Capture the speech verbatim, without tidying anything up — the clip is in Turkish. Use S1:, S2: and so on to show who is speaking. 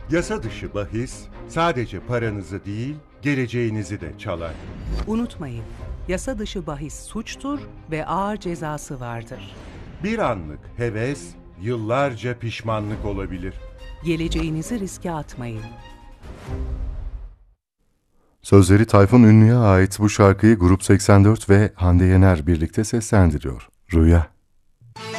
S1: Yasa dışı bahis sadece paranızı değil, geleceğinizi de çalar.
S2: Unutmayın, yasa dışı bahis suçtur ve ağır cezası vardır.
S1: Bir anlık heves, yıllarca pişmanlık olabilir.
S2: Geleceğinizi riske atmayın.
S3: Sözleri Tayfun Ünlü'ye ait bu şarkıyı Grup seksen dört ve Hande Yener birlikte seslendiriyor. Rüya.